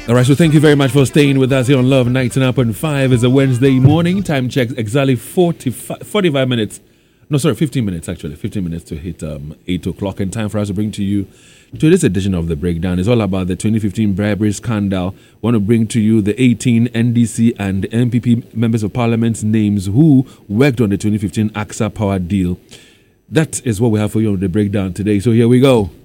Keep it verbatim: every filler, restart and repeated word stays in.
All right, so thank you very much for staying with us here on Love ninety-nine point five. It's a Wednesday morning. Time check exactly forty-five, forty-five minutes. No, sorry, fifteen minutes actually. fifteen minutes to hit um, eight o'clock. And time for us to bring to you today's edition of The Breakdown. It's all about the twenty fifteen bribery scandal. I want to bring to you the eighteen N D C and N P P members of parliament's names who worked on the twenty fifteen A X A power deal. That is what we have for you on The Breakdown today. So here we go.